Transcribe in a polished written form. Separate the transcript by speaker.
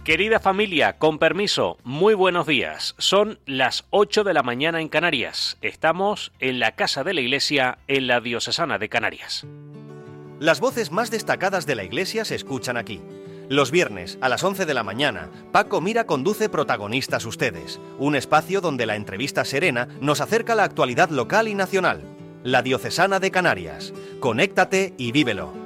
Speaker 1: Querida familia, con permiso, muy buenos días. Son las 8 de la mañana en Canarias. Estamos en la Casa de la Iglesia, en la Diocesana de Canarias.
Speaker 2: Las voces más destacadas de la Iglesia se escuchan aquí. Los viernes, a las 11 de la mañana, Paco Mira conduce Protagonistas Ustedes, un espacio donde la entrevista serena nos acerca a la actualidad local y nacional. La Diocesana de Canarias. Conéctate y vívelo.